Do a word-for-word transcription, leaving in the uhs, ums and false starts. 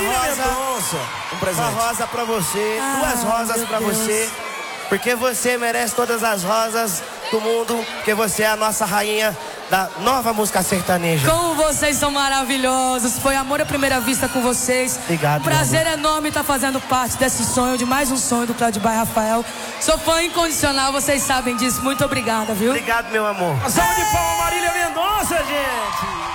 rosa, Mendonça. Um presente. uma rosa pra você, Ah, duas rosas meu pra Deus. você, porque você merece todas as rosas do mundo, porque você é a nossa rainha da nova música sertaneja. Como vocês são maravilhosos. Foi amor à primeira vista com vocês. Obrigado, Um prazer enorme estar fazendo parte desse sonho, de mais um sonho do Cláudio Baia Rafael. Sou fã incondicional, vocês sabem disso. Muito obrigada, viu? Obrigado, meu amor. Uma salva de palmas, Marília Mendonça, gente.